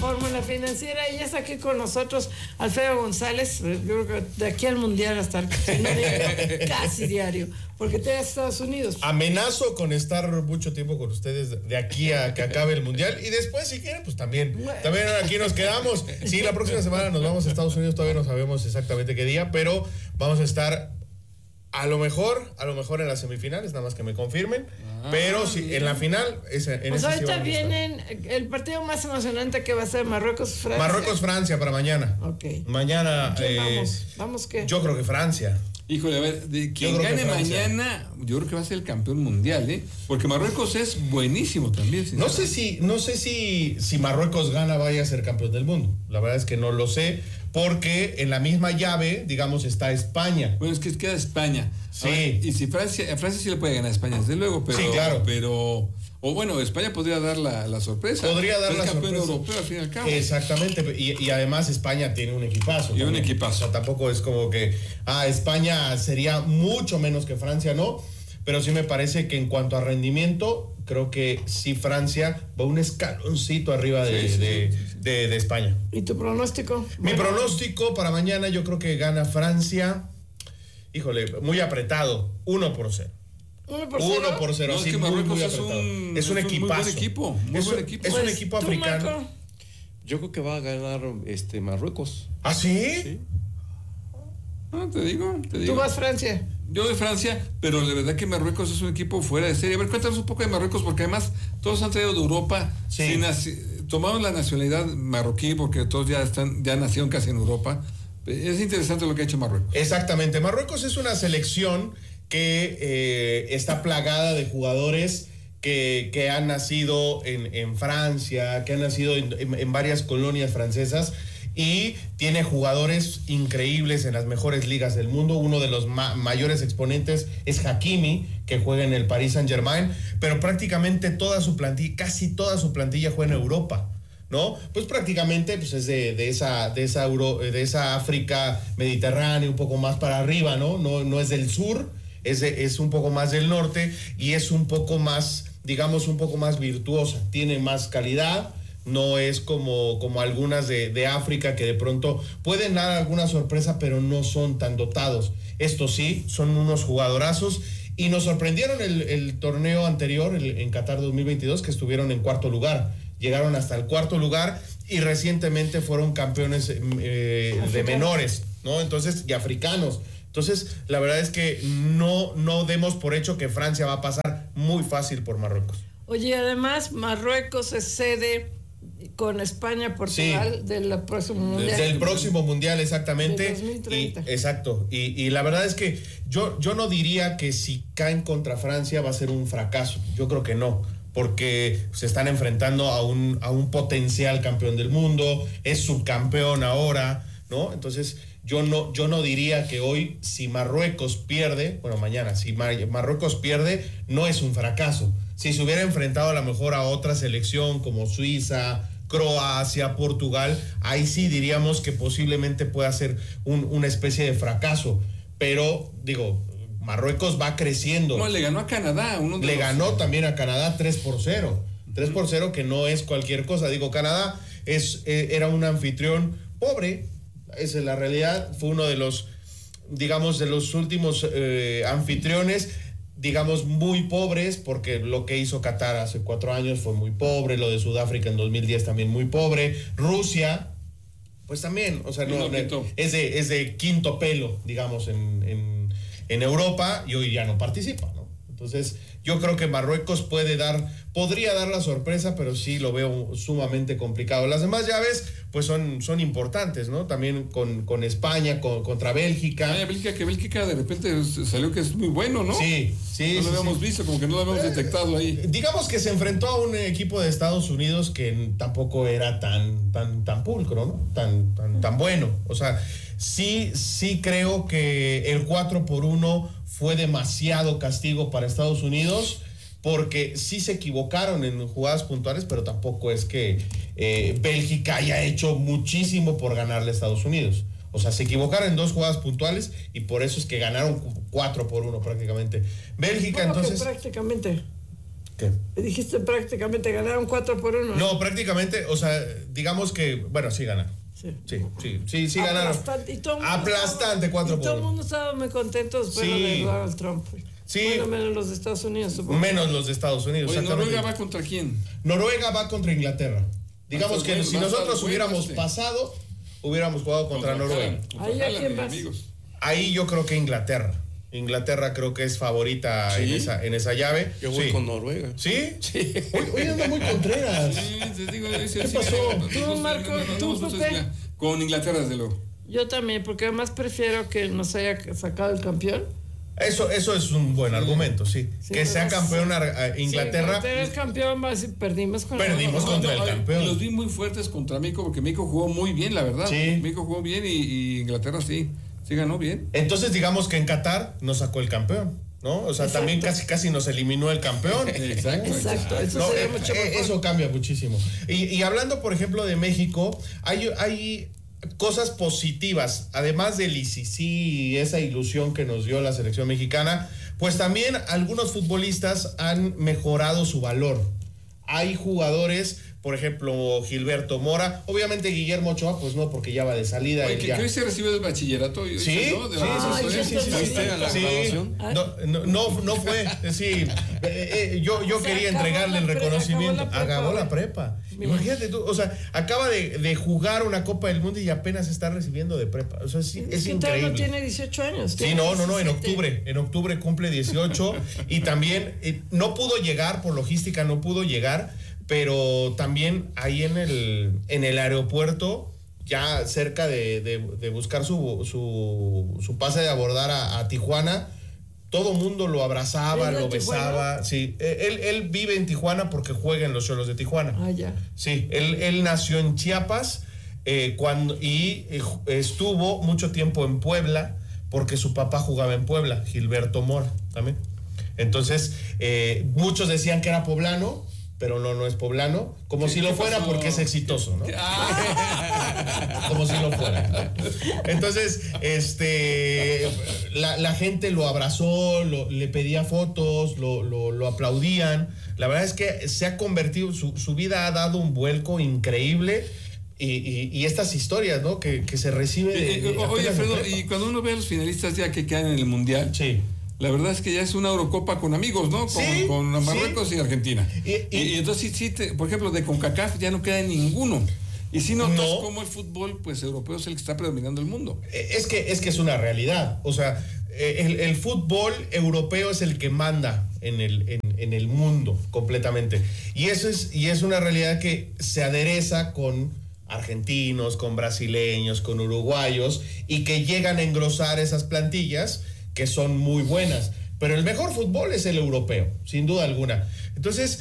Fórmula Financiera y ya está aquí con nosotros Alfredo González. Yo creo que de aquí al Mundial hasta casi diario, porque te vas a Estados Unidos. Amenazo con estar mucho tiempo con ustedes de aquí a que acabe el Mundial y después si quieren pues también aquí nos quedamos. Sí, la próxima semana nos vamos a Estados Unidos, todavía no sabemos exactamente qué día, pero vamos a estar a lo mejor en las semifinales, nada más que me confirmen, pero sí, en la final pues ahorita vienen el partido más emocionante que va a ser Marruecos-Francia. Marruecos-Francia para mañana. Okay. Mañana ¿Vamos qué? Yo creo que Francia. Híjole, a ver, de quien gane mañana, yo creo que va a ser el campeón mundial, porque Marruecos es buenísimo también. No sé si Marruecos gana vaya a ser campeón del mundo. La verdad es que no lo sé, porque en la misma llave, digamos, está España. Bueno, es que queda España. Sí. Ver, y si Francia sí le puede ganar a España, desde luego, pero... Sí, claro. O bueno, España podría dar la sorpresa. Podría dar la campeón sorpresa. europeo al fin y al cabo. Exactamente, y además España tiene un equipazo. Y un equipazo. O sea, tampoco es como que España sería mucho menos que Francia, ¿no? Pero sí me parece que en cuanto a rendimiento, creo que sí Francia va un escaloncito arriba de España. ¿Y tu pronóstico? Mi pronóstico para mañana, yo creo que gana Francia. Híjole, muy apretado, 1-0. 1-0. No, sí, es que Marruecos es un equipazo. Muy buen equipo. Es un equipo africano. Marco. Yo creo que va a ganar Marruecos. ¿Ah, sí? Sí. No, te digo. ¿Tú vas Francia? Yo de Francia, pero de verdad que Marruecos es un equipo fuera de serie. A ver, cuéntanos un poco de Marruecos, porque además todos han traído de Europa, sí. Tomaron la nacionalidad marroquí, porque todos ya nacieron casi en Europa. Es interesante lo que ha hecho Marruecos. Exactamente, Marruecos es una selección que está plagada de jugadores que han nacido en Francia, que han nacido en varias colonias francesas, y tiene jugadores increíbles en las mejores ligas del mundo. Uno de los mayores exponentes es Hakimi, que juega en el Paris Saint-Germain, pero prácticamente casi toda su plantilla juega en Europa, ¿no? Pues prácticamente pues es de esa África mediterránea, un poco más para arriba, ¿no? No es del sur, es un poco más del norte, y es un poco más, digamos, un poco más virtuosa, tiene más calidad. No es como algunas de África, que de pronto pueden dar alguna sorpresa, pero no son tan dotados. Estos sí, son unos jugadorazos, y nos sorprendieron el torneo anterior, en Qatar 2022, que estuvieron en cuarto lugar. Llegaron hasta el cuarto lugar y recientemente fueron campeones de menores, ¿no? Entonces, y africanos. Entonces, la verdad es que no demos por hecho que Francia va a pasar muy fácil por Marruecos. Oye, además, Marruecos es sede con España, Portugal, sí, del próximo mundial. Del próximo mundial, exactamente. 2030. Exacto. Y la verdad es que yo no diría que si caen contra Francia va a ser un fracaso. Yo creo que no, porque se están enfrentando a un potencial campeón del mundo, es subcampeón ahora, ¿no? Entonces, yo no diría que hoy, si Marruecos pierde, mañana, si Marruecos pierde, no es un fracaso. Si se hubiera enfrentado a lo mejor a otra selección como Suiza, Croacia, Portugal, ahí sí diríamos que posiblemente pueda ser una especie de fracaso. Pero, digo, Marruecos va creciendo. No, le ganó a Canadá. Ganó también a Canadá 3-0. 3-0, que no es cualquier cosa. Digo, Canadá era un anfitrión pobre. Esa es la realidad. Fue uno de los, digamos, de los últimos anfitriones, digamos, muy pobres, porque lo que hizo Qatar hace 4 años fue muy pobre, lo de Sudáfrica en 2010 también muy pobre, Rusia, pues también, o sea, es de quinto pelo, digamos, en Europa, y hoy ya no participa, ¿no? Entonces, yo creo que Marruecos podría dar la sorpresa, pero sí lo veo sumamente complicado. Las demás llaves, pues son importantes, ¿no? También con España, contra Bélgica. Bélgica de repente salió que es muy bueno, ¿no? Sí. No lo habíamos visto, como que no lo habíamos detectado ahí. Digamos que se enfrentó a un equipo de Estados Unidos que tampoco era tan pulcro, ¿no? Tan bueno. O sea, sí creo que el 4-1 fue demasiado castigo para Estados Unidos, porque sí se equivocaron en jugadas puntuales, pero tampoco es que Bélgica haya hecho muchísimo por ganarle a Estados Unidos. O sea, se equivocaron en 2 jugadas puntuales y por eso es que ganaron 4-1 prácticamente. Bélgica, ¿Cómo entonces... que prácticamente? ¿Qué? Dijiste prácticamente ganaron 4-1. No, prácticamente, o sea, digamos que, bueno, sí ganaron. Sí, ganaron. Aplastante 4-1. Y todo el mundo estaba muy contento después de Donald Trump. Sí. Bueno, menos los de Estados Unidos, supongo. Menos los de Estados Unidos. Oye, ¿Noruega va contra quién? Noruega va contra Inglaterra. Digamos que si nosotros hubiéramos pasado, hubiéramos jugado contra Noruega. ¿Ahí a quién vas? Ahí yo creo que Inglaterra. Inglaterra creo que es favorita en esa llave. Yo voy con Noruega. ¿Sí? Hoy anda muy Contreras. Sí, te digo, ¿Qué pasó? Tú, Marco, tú, Pepe. Con Inglaterra, desde luego. Yo también, porque además prefiero que nos haya sacado el campeón. Eso es un buen argumento, sí. Que sea campeón Inglaterra. Si es campeón, perdimos contra el campeón. Los vi muy fuertes contra México, porque México jugó muy bien, la verdad. Sí. México jugó bien y Inglaterra sí ganó bien. Entonces digamos que en Qatar nos sacó el campeón, ¿no? O sea, también casi nos eliminó el campeón. Exacto. Eso cambia muchísimo. Y hablando, por ejemplo, de México, hay cosas positivas, además del ICC y esa ilusión que nos dio la selección mexicana, pues también algunos futbolistas han mejorado su valor. Hay jugadores, por ejemplo, Gilberto Mora, obviamente Guillermo Ochoa, pues no, porque ya va de salida. Oye, que hoy se recibe del bachillerato. Sí. No fue. Sí. Yo quería entregarle el reconocimiento. Acabó la prepa. Imagínate tú, o sea, acaba de jugar una Copa del Mundo y apenas está recibiendo de prepa. O sea, es increíble. No tiene 18 años. Sí, no, en octubre cumple 18 y también no pudo llegar, por logística no pudo llegar, pero también ahí en el aeropuerto, ya cerca de buscar su pase de abordar a Tijuana, todo mundo lo abrazaba, lo besaba. Sí, él vive en Tijuana porque juega en los Xolos de Tijuana. Ah, ya. Sí, él nació en Chiapas estuvo mucho tiempo en Puebla porque su papá jugaba en Puebla, Gilberto Mora también. Entonces, muchos decían que era poblano, pero no es poblano, como si lo fuera porque es exitoso, ¿no? Como si lo fuera, ¿no? Entonces, la gente lo abrazó, le pedía fotos, lo aplaudían. La verdad es que se ha convertido, su vida ha dado un vuelco increíble. Y estas historias, ¿no? Que se recibe oye, Alfredo, y cuando uno ve a los finalistas ya que quedan en el Mundial, sí, la verdad es que ya es una Eurocopa con amigos, ¿no? Con Marruecos y Argentina. Y entonces por ejemplo, de CONCACAF ya no queda ninguno. Y si notas como el fútbol, pues europeo es el que está predominando el mundo. Es que es una realidad. O sea, el fútbol europeo es el que manda en el mundo completamente. Y es una realidad que se adereza con argentinos, con brasileños, con uruguayos, y que llegan a engrosar esas plantillas que son muy buenas. Pero el mejor fútbol es el europeo, sin duda alguna. Entonces,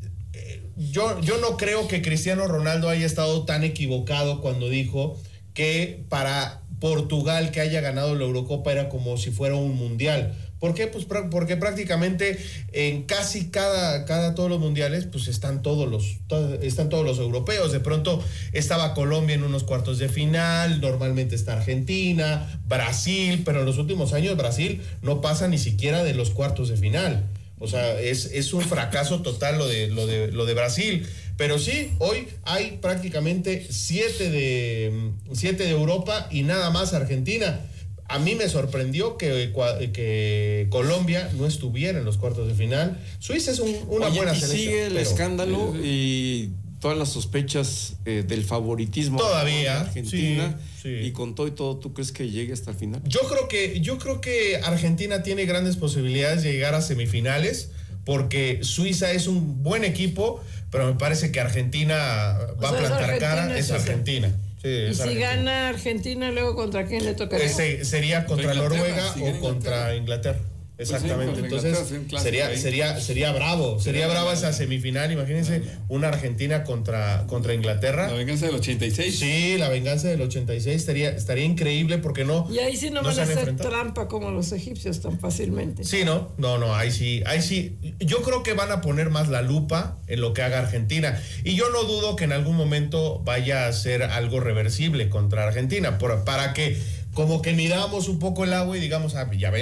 yo no creo que Cristiano Ronaldo haya estado tan equivocado cuando dijo que para Portugal que haya ganado la Eurocopa era como si fuera un mundial. ¿Por qué? Pues porque prácticamente en casi todos los mundiales pues están todos los europeos. De pronto estaba Colombia en unos cuartos de final, normalmente está Argentina, Brasil, pero en los últimos años Brasil no pasa ni siquiera de los cuartos de final. O sea, es un fracaso total lo de Brasil. Pero sí, hoy hay prácticamente 7 de Europa y nada más Argentina. A mí me sorprendió que Colombia no estuviera en los cuartos de final. Suiza es una buena selección. Sigue el escándalo y todas las sospechas del favoritismo todavía de Argentina. Sí. Y con todo y todo, ¿tú crees que llegue hasta el final? Yo creo que Argentina tiene grandes posibilidades de llegar a semifinales, porque Suiza es un buen equipo, pero me parece que Argentina va a plantar cara. Es Argentina. Sí, y si gana Argentina, luego ¿contra quién le tocaría? Sería contra Noruega o contra Inglaterra. Exactamente. Pues entonces sería bravo. Sería brava esa semifinal. Imagínense una Argentina contra Inglaterra. La venganza del 86. Sí, la venganza del 86 estaría increíble, porque no. Y ahí sí no van a hacer trampa como los egipcios tan fácilmente. Sí, no, ahí sí. Yo creo que van a poner más la lupa en lo que haga Argentina. Y yo no dudo que en algún momento vaya a ser algo reversible contra Argentina, para que como que midamos un poco el agua y digamos, ya ven,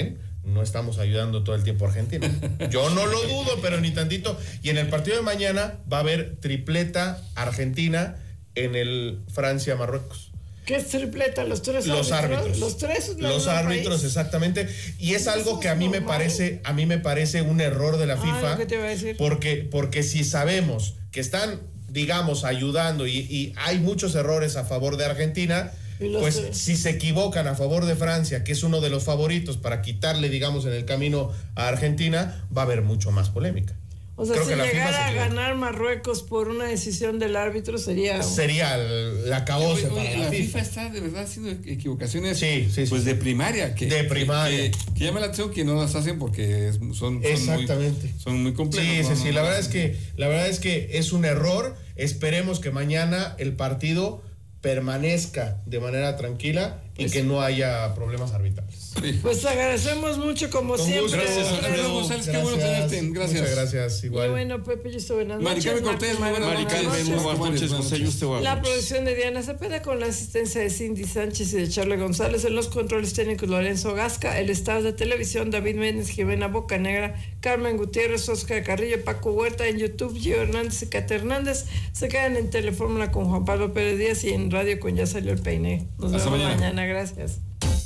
no estamos ayudando todo el tiempo a Argentina. Yo no lo dudo, pero ni tantito. Y en el partido de mañana va a haber tripleta Argentina en el Francia-Marruecos. ¿Qué es tripleta? ¿Los tres los árbitros? Los tres. Los árbitros, exactamente. Y es algo que a mí me parece un error de la FIFA. ¿Qué te iba a decir? Porque si sabemos que están, digamos, ayudando y hay muchos errores a favor de Argentina, pues si se equivocan a favor de Francia, que es uno de los favoritos para quitarle, digamos, en el camino a Argentina, va a haber mucho más polémica. O sea, si llegara a ganar Marruecos por una decisión del árbitro sería la acabose para la FIFA está de verdad haciendo equivocaciones pues de primaria. Que llama la atención que no las hacen porque son muy complejas. Sí. La verdad es que es un error. Esperemos que mañana el partido permanezca de manera tranquila y que no haya problemas arbitrales. Pues agradecemos mucho como siempre. Gracias, Alfredo González, qué bueno tenerte. Gracias. Muchas gracias, igual. Y bueno, Pepe Yuste, buenas noches. Maricarmen Cortés, buenas noches, José Yuste. La producción de Diana Cepeda con la asistencia de Cindy Sánchez y de Charlie González, en los controles técnicos Lorenzo Gasca, el staff de televisión David Méndez, Jimena Bocanegra, Carmen Gutiérrez, Oscar Carrillo, Paco Huerta, en YouTube Gio Hernández y Cate Hernández. Se quedan en Telefórmula con Juan Pablo Pérez Díaz y en radio con Ya Salió el Peine. Nos vemos mañana. Gracias.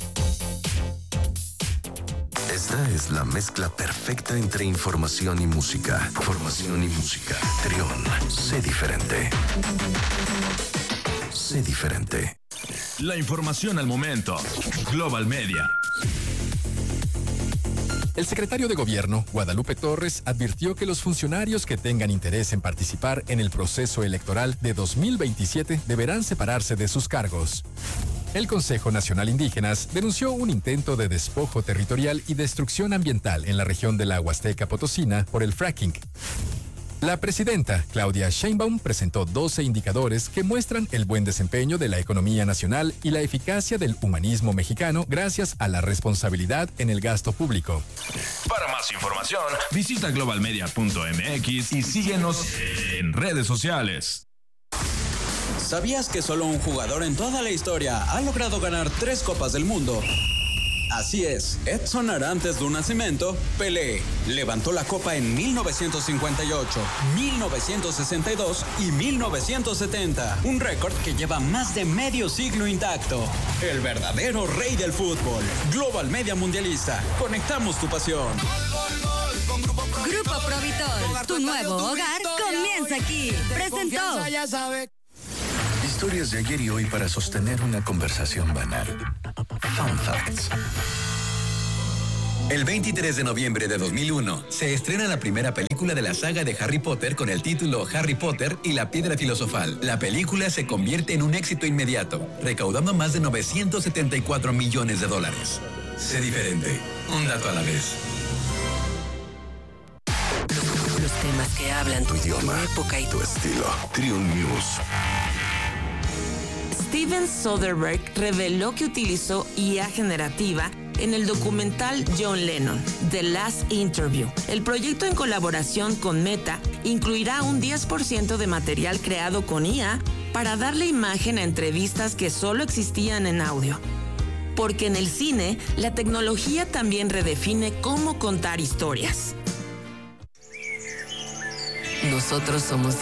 Esta es la mezcla perfecta entre información y música. Formación y música. Trión, sé diferente. Sé diferente. La información al momento. Global Media. El secretario de Gobierno, Guadalupe Torres, advirtió que los funcionarios que tengan interés en participar en el proceso electoral de 2027 deberán separarse de sus cargos. El Consejo Nacional Indígenas denunció un intento de despojo territorial y destrucción ambiental en la región de la Huasteca Potosina por el fracking. La presidenta, Claudia Sheinbaum, presentó 12 indicadores que muestran el buen desempeño de la economía nacional y la eficacia del humanismo mexicano gracias a la responsabilidad en el gasto público. Para más información, visita globalmedia.mx y síguenos en redes sociales. ¿Sabías que solo un jugador en toda la historia ha logrado ganar 3 Copas del Mundo? Así es, Edson Arantes do Nascimento, Pelé, levantó la copa en 1958, 1962 y 1970. Un récord que lleva más de medio siglo intacto. El verdadero rey del fútbol. Global Media Mundialista. Conectamos tu pasión. Grupo Provitol, tu nuevo hogar comienza aquí. Presentó. Historias de ayer y hoy para sostener una conversación banal. Fun Facts. El 23 de noviembre de 2001 se estrena la primera película de la saga de Harry Potter con el título Harry Potter y la Piedra Filosofal. La película se convierte en un éxito inmediato, recaudando más de $974 millones. Sé diferente, un dato a la vez. Los temas que hablan tu idioma, tu época y tu estilo. Triun News. Steven Soderbergh reveló que utilizó IA generativa en el documental John Lennon, The Last Interview. El proyecto en colaboración con Meta incluirá un 10% de material creado con IA para darle imagen a entrevistas que solo existían en audio. Porque en el cine, la tecnología también redefine cómo contar historias. Nosotros somos